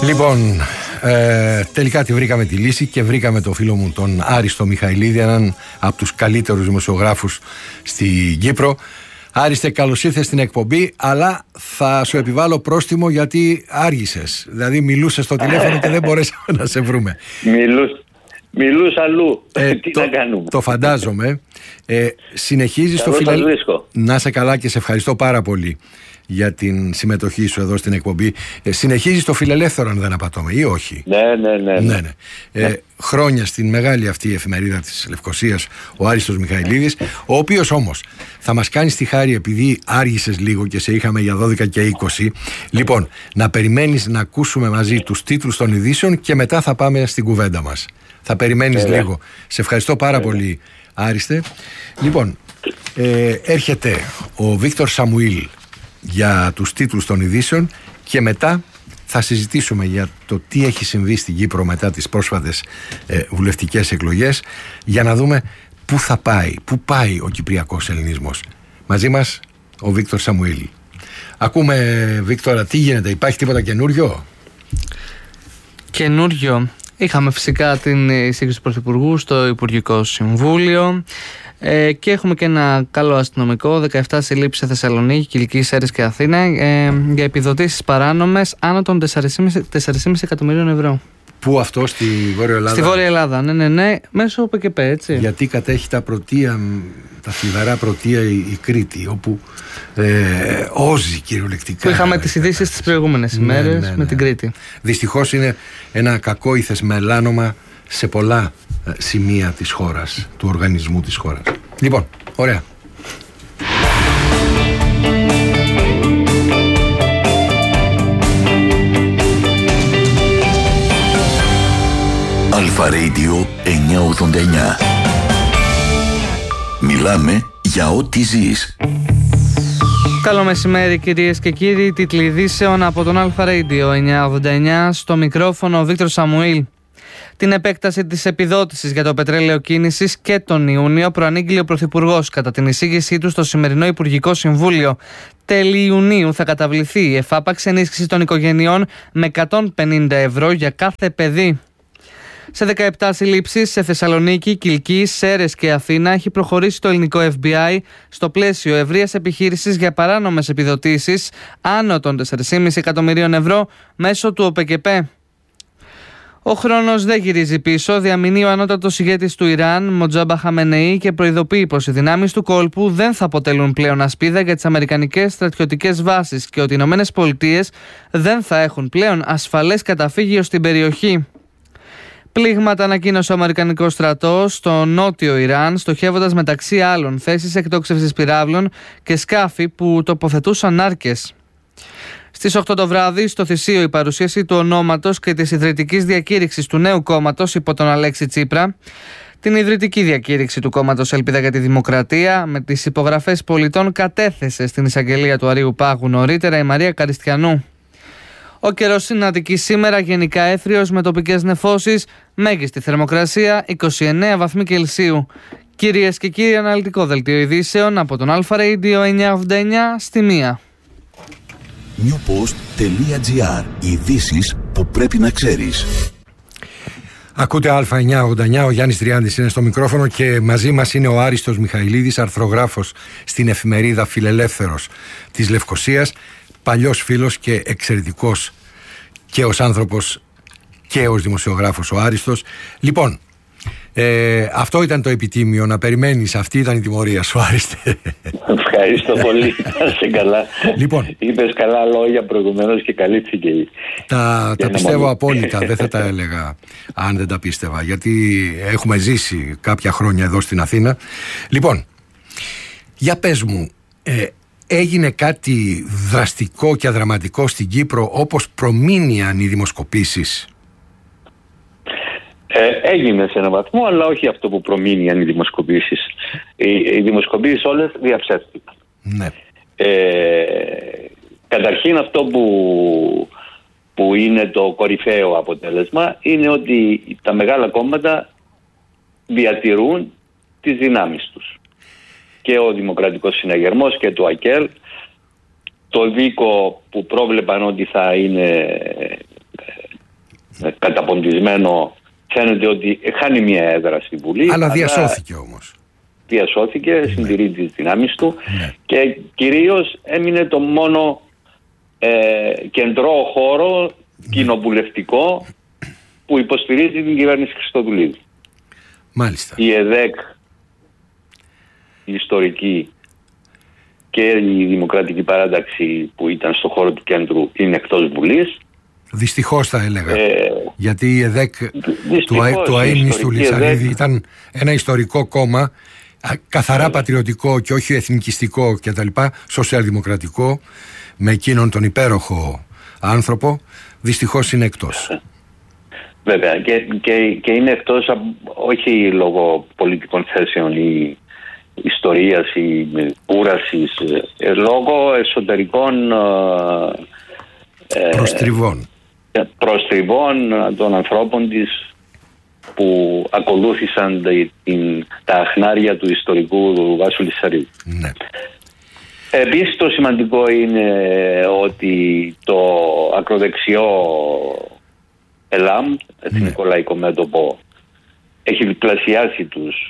Λοιπόν, τελικά τη βρήκαμε τη λύση και βρήκαμε το φίλο μου τον Άριστο Μιχαηλίδη, έναν από τους καλύτερους δημοσιογράφους στην Κύπρο. Άριστε, καλώς ήρθες στην εκπομπή, αλλά θα σου επιβάλλω πρόστιμο γιατί άργησες. Δηλαδή μιλούσες στο τηλέφωνο και δεν μπορέσαμε να σε βρούμε. Μιλούσα αλλού. Τι να κάνουμε. Το φαντάζομαι. Συνεχίζεις το Να είσαι καλά και σε ευχαριστώ πάρα πολύ για την συμμετοχή σου εδώ στην εκπομπή. Συνεχίζεις το Φιλελεύθερο, αν δεν απατώμε, ή όχι? Ναι. Χρόνια στην μεγάλη αυτή εφημερίδα της Λευκωσίας, ο Άριστος Μιχαηλίδης, ο οποίος όμως θα μας κάνει τη χάρη, επειδή άργησες λίγο και σε είχαμε για 12 και 20, λοιπόν, να περιμένεις να ακούσουμε μαζί τους τίτλους των ειδήσεων και μετά θα πάμε στην κουβέντα μας. Θα περιμένεις λίγο. Σε ευχαριστώ πάρα πολύ, Άριστε. Λοιπόν, έρχεται ο Βίκτορ Σαμουήλ για τους τίτλους των ειδήσεων και μετά θα συζητήσουμε για το τι έχει συμβεί στην Κύπρο μετά τις πρόσφατες βουλευτικές εκλογές, για να δούμε πού πάει ο κυπριακός ελληνισμός. Μαζί μας ο Βίκτορ Σαμουήλ. Ακούμε, Βίκτορα, τι γίνεται, υπάρχει τίποτα καινούριο? Καινούριο. Είχαμε φυσικά την εισήγηση του Πρωθυπουργού στο Υπουργικό Συμβούλιο και έχουμε και ένα καλό αστυνομικό, 17 συλλήψεις σε Θεσσαλονίκη, Κιλκή, Σέρρες και Αθήνα για επιδοτήσεις παράνομες άνω των 4,5 εκατομμυρίων ευρώ. Πού αυτό, στη Βόρεια Ελλάδα? Στη Βόρεια Ελλάδα, ναι, μέσω ΠΚΠ, έτσι. Γιατί κατέχει τα πρωτεία, τα φλιβερά πρωτεία η Κρήτη, όπου όζει κυριολεκτικά. Που είχαμε τις ειδήσεις τις προηγούμενες ημέρες με την Κρήτη. Δυστυχώς είναι ένα κακόηθες μελάνομα σε πολλά σημεία της χώρας, του οργανισμού της χώρας. Λοιπόν, ωραία. Αλφα Radio 989. Μιλάμε για ό,τι ζεις. Καλό μεσημέρι, κυρίες και κύριοι. Τίτλοι ειδήσεων από τον Αλφα Radio 989. Στο μικρόφωνο ο Βίκτορ Σαμουήλ. Την επέκταση της επιδότησης για το πετρέλαιο κίνησης και τον Ιούνιο προανήγγειλε ο Πρωθυπουργός κατά την εισήγησή του στο σημερινό Υπουργικό Συμβούλιο. Τέλη Ιουνίου θα καταβληθεί η εφάπαξ ενίσχυση των οικογενειών με 150 ευρώ για κάθε παιδί. Σε 17 συλλήψεις σε Θεσσαλονίκη, Κιλκή, Σέρρες και Αθήνα έχει προχωρήσει το ελληνικό FBI στο πλαίσιο ευρείας επιχείρησης για παράνομες επιδοτήσεις άνω των 4,5 εκατομμυρίων ευρώ μέσω του ΟΠΚΠ. Ο χρόνος δεν γυρίζει πίσω, διαμηνεί ο ανώτατος ηγέτης του Ιράν, Μοτζάμπα Χαμενεή, και προειδοποιεί πως οι δυνάμεις του κόλπου δεν θα αποτελούν πλέον ασπίδα για τις αμερικανικές στρατιωτικές βάσεις και ότι οι ΗΠΑ δεν θα έχουν πλέον ασφαλές καταφύγιο στην περιοχή. Πλήγματα ανακοίνωσε ο Αμερικανικός στρατός στο νότιο Ιράν, στοχεύοντας μεταξύ άλλων θέσεις εκτόξευσης πυράβλων και σκάφη που τοποθετούσαν νάρκες. Στις 8 το βράδυ, στο Θησίο, η παρουσίαση του ονόματος και της ιδρυτικής διακήρυξης του νέου κόμματος υπό τον Αλέξη Τσίπρα. Την ιδρυτική διακήρυξη του κόμματος Ελπίδα για τη Δημοκρατία με τις υπογραφές πολιτών κατέθεσε στην εισαγγελία του Αρείου Πάγου νωρίτερα η Μαρία Καριστιανού. Ο καιρός στην Αττική σήμερα γενικά έθριος με τοπικές νεφώσεις, μέγιστη θερμοκρασία 29 βαθμοί Κελσίου. Κυρίες και κύριοι, αναλυτικό δελτίο ειδήσεων από τον Αλφα Radio 989 στη 1. newpost.gr. Ειδήσεις που πρέπει να ξέρεις. Ακούτε Αλφα 989, ο Γιάννης Τριάντης είναι στο μικρόφωνο και μαζί μας είναι ο Άριστος Μιχαηλίδης, αρθρογράφος στην εφημερίδα Φιλελεύθερος της Λευκωσίας, παλιός φίλος και εξαιρετικός και ως άνθρωπος και ως δημοσιογράφος ο Άριστος. Λοιπόν, αυτό ήταν το επιτίμιο, να περιμένεις, αυτή ήταν η τιμωρία σου, Άριστε. Ευχαριστώ πολύ, σε καλά. Λοιπόν, είπες καλά λόγια προηγουμένως και καλύφθηκε. Τα πιστεύω απόλυτα, δεν θα τα έλεγα αν δεν τα πίστευα, γιατί έχουμε ζήσει κάποια χρόνια εδώ στην Αθήνα. Λοιπόν, για πες μου, έγινε κάτι δραστικό και αδραματικό στην Κύπρο όπως προμήνυαν οι δημοσκοπήσεις? Έγινε σε έναν βαθμό, αλλά όχι αυτό που προμήνυαν οι δημοσκοπήσεις. Οι δημοσκοπήσεις όλες διαψεύστηκαν. Ναι. Καταρχήν αυτό που είναι το κορυφαίο αποτέλεσμα είναι ότι τα μεγάλα κόμματα διατηρούν τις δυνάμεις τους. Και ο Δημοκρατικός Συναγερμός και το ΑΚΕΛ, το ΔΙΚΟ που πρόβλεπαν ότι θα είναι καταποντισμένο, φαίνεται ότι χάνει μια έδρα στη Βουλή. Αλλά διασώθηκε όμως. Διασώθηκε, συντηρεί τις δυνάμεις του και κυρίως έμεινε το μόνο κεντρό χώρο κοινοβουλευτικό που υποστηρίζει την κυβέρνηση Χριστοδουλίδη. Μάλιστα. Η ΕΔΕΚ, η ιστορική και η Δημοκρατική Παράταξη που ήταν στο χώρο του κέντρου είναι εκτός Βουλής. Δυστυχώς θα έλεγα. Γιατί η ΕΔΕΚ του αείμνηστου Λυσαρίδη ήταν ένα ιστορικό κόμμα, καθαρά πατριωτικό και όχι εθνικιστικό κτλ. Σοσιαλδημοκρατικό, με εκείνον τον υπέροχο άνθρωπο. Δυστυχώς είναι εκτός. Βέβαια και είναι εκτός όχι λόγω πολιτικών θέσεων ή ιστορίας ή κούρασης, λόγω εσωτερικών προστριβών των ανθρώπων της που ακολούθησαν τα αχνάρια του ιστορικού Βάσου Λυσαρίδη. Ναι. Επίσης το σημαντικό είναι ότι το ακροδεξιό ΕΛΑΜ, Εθνικό Λαϊκό Μέτωπο, έχει διπλασιάσει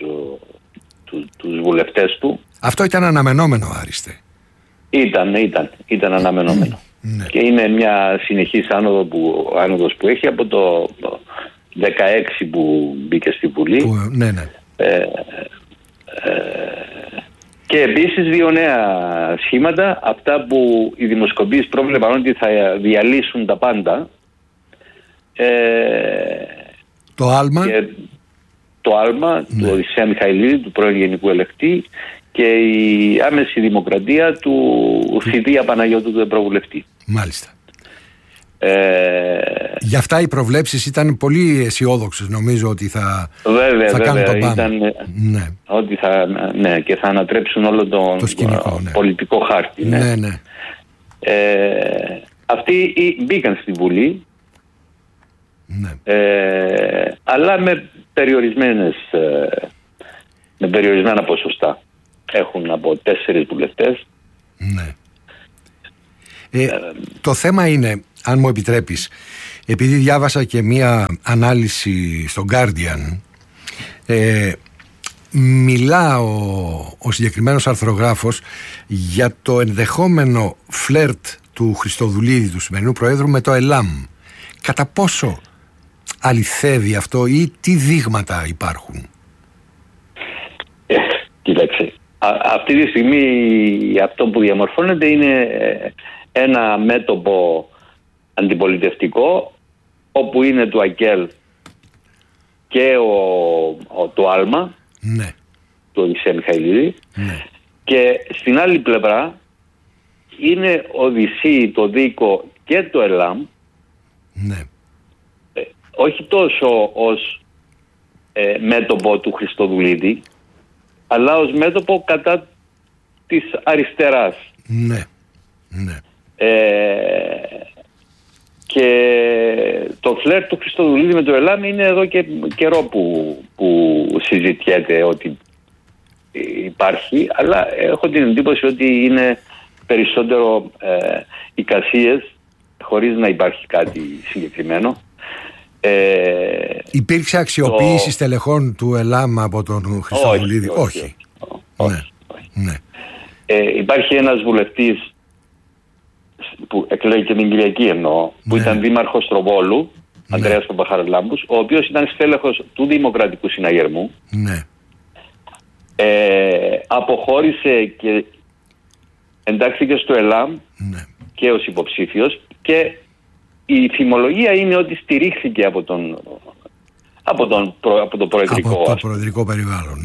τους βουλευτές του. Αυτό ήταν αναμενόμενο, Άριστε. Ήταν αναμενόμενο. Και είναι μια συνεχής άνοδος που έχει από το 16 που μπήκε στη Βουλή. Και επίσης δύο νέα σχήματα, αυτά που οι δημοσκοπήσεις πρόβλεπαν ότι θα διαλύσουν τα πάντα. Το άλμα. Του Οδυσσέα Μιχαηλίδη, του πρώην Γενικού Ελεκτή, και η άμεση δημοκρατία του Φιδία Παναγιώτου, του Ευρωβουλευτή. Μάλιστα. Γι' αυτά οι προβλέψεις ήταν πολύ αισιόδοξες, νομίζω ότι θα κάνουν τον πάμε. Ότι και θα ανατρέψουν όλο το σκηνικό, πολιτικό χάρτη. Αυτοί μπήκαν στη Βουλή, αλλά με περιορισμένα ποσοστά. Έχουν από 4 βουλευτές. Το θέμα είναι, αν μου επιτρέπεις, επειδή διάβασα και μία ανάλυση στο Guardian, μιλά ο συγκεκριμένος αρθρογράφος για το ενδεχόμενο φλερτ του Χριστοδουλίδη, του σημερινού Προέδρου, με το ΕΛΑΜ. Κατά πόσο αληθεύει αυτό ή τι δείγματα υπάρχουν? Κοίταξε, αυτή τη στιγμή αυτό που διαμορφώνεται είναι ένα μέτωπο αντιπολιτευτικό, όπου είναι του ΑΚΕΛ και το άλμα, του Οδυσσέα Μιχαηλίδη, και στην άλλη πλευρά είναι ο ΔΥΣΥ, το ΔΥΚΟ και το ΕΛΑΜ, όχι τόσο ως μέτωπο του Χριστοδουλίδη, αλλά ως μέτωπο κατά της αριστεράς. Και το φλερ του Χριστοδουλίδη με το ΕΛΑΜ είναι εδώ και καιρό που συζητιέται ότι υπάρχει, αλλά έχω την εντύπωση ότι είναι περισσότερο εικασίες, χωρίς να υπάρχει κάτι συγκεκριμένο. Υπήρξε αξιοποίηση στελεχών του ΕΛΑΜ από τον Χριστοδουλίδη? Όχι. Υπάρχει ένας βουλευτής που εκλέγει και την Κυριακή εννοώ, που ήταν δήμαρχος Τροβόλου, Ανδρέας Παπαχαραλάμπους, ο οποίος ήταν στέλεχος του Δημοκρατικού Συναγερμού. Αποχώρησε και εντάχθηκε στο ΕΛΑΜ και ως υποψήφιος, και η φημολογία είναι ότι στηρίχθηκε από το προεδρικό περιβάλλον.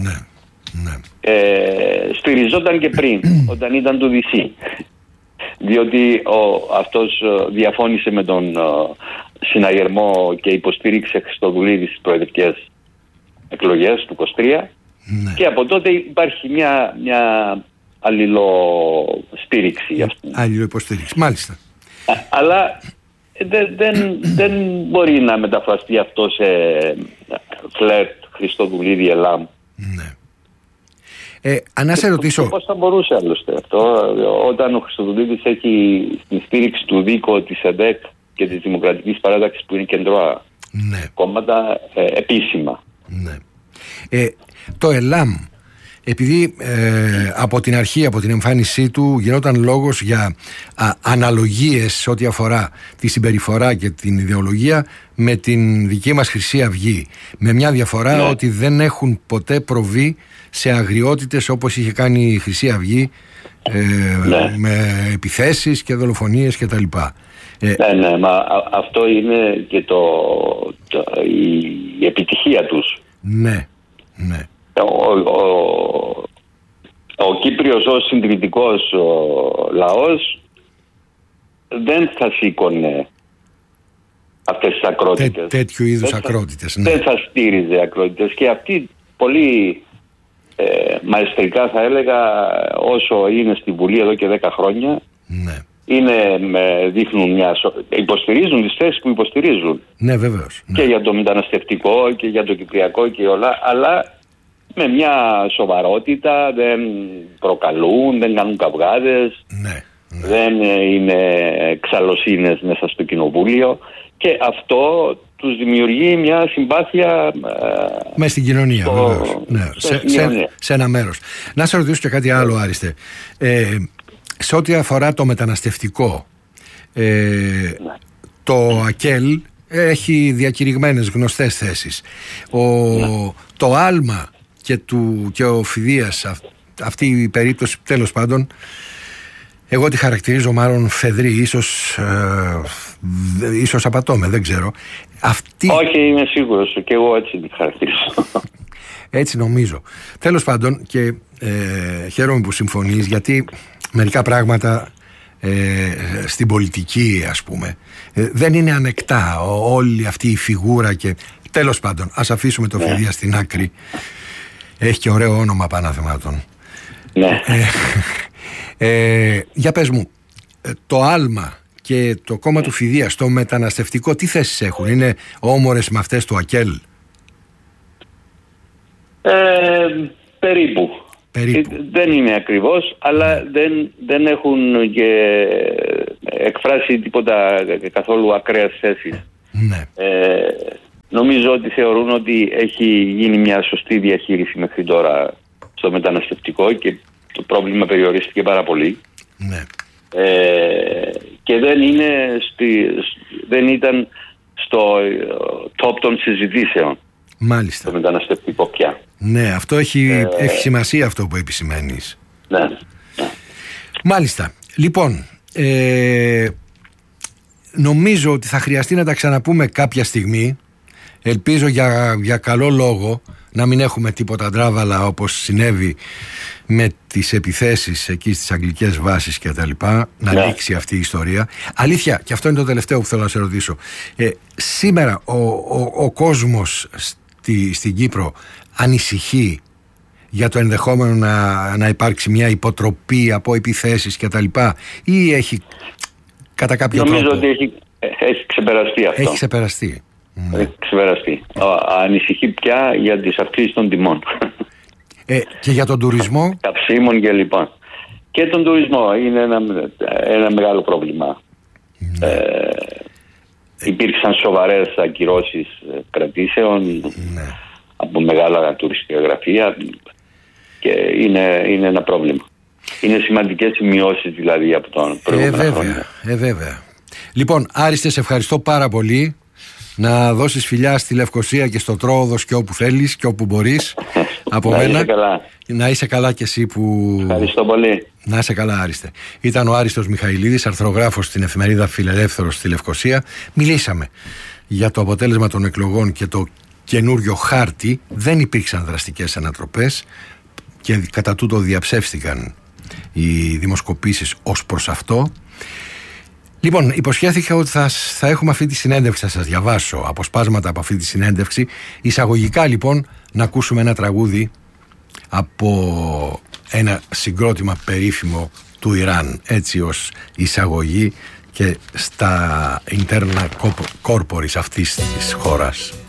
Στηριζόταν και πριν, όταν ήταν του ΔΥΣΥ, διότι αυτός διαφώνησε με τον συναγερμό και υποστήριξε Χριστοδουλίδη στις προεδρικές εκλογές του 23, και από τότε υπάρχει μια αλληλοστήριξη. Αλληλοϊποστήριξη, μάλιστα. Αλλά δεν μπορεί να μεταφραστεί αυτό σε φλερτ Χριστοδουλίδη ΕΛΑΜ. Να σε ρωτήσω. Πώς θα μπορούσε άλλωστε αυτό, όταν ο Χριστοδουλίδης έχει την στήριξη του ΔΥΚΟ, της ΕΔΕΚ και της Δημοκρατικής Παράταξης, που είναι κεντρώα Ναι. κόμματα επίσημα. Ναι. Το ΕΛΑΜ, επειδή από την αρχή, από την εμφάνισή του, γινόταν λόγος για αναλογίες ό,τι αφορά τη συμπεριφορά και την ιδεολογία με την δική μας Χρυσή Αυγή, με μια διαφορά ότι δεν έχουν ποτέ προβεί σε αγριότητες όπως είχε κάνει η Χρυσή Αυγή, με επιθέσεις και δολοφονίες και τα λοιπά. Ναι, μα αυτό είναι και η επιτυχία τους. Ναι. Ο Κύπριος ως συντηρητικός λαός δεν θα σήκωνε αυτές τις ακρότητες. Τέτοιου είδους ακρότητες. Δεν θα στήριζε ακρότητες, και αυτοί πολύ μαεστρικά, θα έλεγα, όσο είναι στη Βουλή εδώ και 10 χρόνια, δείχνουν υποστηρίζουν τις θέσεις που υποστηρίζουν. Ναι, βεβαίως. Και για το μεταναστευτικό και για το κυπριακό και όλα, αλλά με μια σοβαρότητα, δεν προκαλούν, δεν κάνουν καυγάδες, δεν είναι ξαλωσίνες μέσα στο κοινοβούλιο, και αυτό τους δημιουργεί μια συμπάθεια μέσα στην κοινωνία, σε ένα μέρος. Να σε ρωτήσω και κάτι άλλο, Άριστε. Σε ό,τι αφορά το μεταναστευτικό, το ΑΚΕΛ έχει διακηρυγμένες γνωστές θέσεις. Το άλμα και ο Φιδείας, αυτή η περίπτωση, τέλος πάντων, εγώ τη χαρακτηρίζω μάλλον φεδρή, ίσως απατώμε, δεν ξέρω. Όχι, είμαι σίγουρος, και εγώ έτσι τη χαρακτηρίζω. Έτσι νομίζω. Τέλος πάντων, και χαίρομαι που συμφωνείς, γιατί μερικά πράγματα στην πολιτική, ας πούμε, δεν είναι ανεκτά. Όλη αυτή η φιγούρα και... Τέλος πάντων, ας αφήσουμε το Φιδεία στην άκρη. Έχει και ωραίο όνομα, Παναθεμάτων. Ναι. Για πες μου, το άλμα και το κόμμα του Φιδεία στο μεταναστευτικό τι θέσεις έχουν? Είναι όμορες με αυτές του ΑΚΕΛ? Περίπου. Δεν είναι ακριβώς, αλλά δεν έχουν και εκφράσει τίποτα καθόλου ακραίες θέσεις. Νομίζω ότι θεωρούν ότι έχει γίνει μια σωστή διαχείριση μέχρι τώρα στο μεταναστευτικό και το πρόβλημα περιορίστηκε πάρα πολύ. Και δεν ήταν στο top των συζητήσεων. Μάλιστα. Το μεταναστευτικό πια. Ναι, αυτό έχει σημασία, αυτό που επισημαίνεις. Ναι. Μάλιστα. Λοιπόν, νομίζω ότι θα χρειαστεί να τα ξαναπούμε κάποια στιγμή. Ελπίζω για καλό λόγο να μην έχουμε τίποτα ντράβαλα όπως συνέβη με τις επιθέσεις εκεί στις αγγλικές βάσεις και τα λοιπά, να λήξει αυτή η ιστορία. Αλήθεια, και αυτό είναι το τελευταίο που θέλω να σε ρωτήσω. Σήμερα ο κόσμος στην Κύπρο ανησυχεί για το ενδεχόμενο να υπάρξει μια υποτροπή από επιθέσεις και τα λοιπά, ή έχει κατά κάποιο τρόπο? Νομίζω ότι έχει ξεπεραστεί αυτό. Έχει ξεπεραστεί. Έχει ξεπεραστεί. Ανησυχεί πια για τις αυξήσεις των τιμών. Και για τον τουρισμό? Καυσίμων και λοιπά. Και τον τουρισμό είναι ένα μεγάλο πρόβλημα. Υπήρξαν σοβαρές ακυρώσεις κρατήσεων από μεγάλα τουριστικά γραφεία και είναι ένα πρόβλημα. Είναι σημαντικές οι μειώσεις δηλαδή από τον προηγούμενο χρόνο. Βέβαια. Λοιπόν, Άριστε, σε ευχαριστώ πάρα πολύ. Να δώσεις φιλιά στη Λευκοσία και στο Τρόοδος και όπου θέλεις και όπου μπορείς. Από μένα. Να είσαι καλά κι εσύ που... Ευχαριστώ πολύ. Να είσαι καλά, Άριστε. Ήταν ο Άριστος Μιχαηλίδης, αρθρογράφος στην εφημερίδα Φιλελεύθερος στη Λευκοσία. Μιλήσαμε για το αποτέλεσμα των εκλογών και το καινούριο χάρτη. Δεν υπήρξαν δραστικές ανατροπές και κατά τούτο διαψεύστηκαν οι δημοσκοπήσεις ως προς αυτό. Λοιπόν, υποσχέθηκα ότι θα έχουμε αυτή τη συνέντευξη, θα σας διαβάσω αποσπάσματα από αυτή τη συνέντευξη. Εισαγωγικά λοιπόν να ακούσουμε ένα τραγούδι από ένα συγκρότημα περίφημο του Ιράν, έτσι ως εισαγωγή και στα interna corporis αυτής της χώρας.